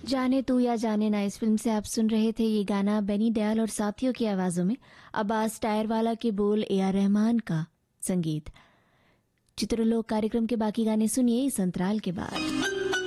जाने तू या जाने ना, इस फिल्म से आप सुन रहे थे ये गाना बेनी दयाल और साथियों की आवाज़ों में। अब्बास टायरवाला के बोल, ए आर रहमान का संगीत। चित्रलोक कार्यक्रम के बाकी गाने सुनिए इस अंतराल के बाद।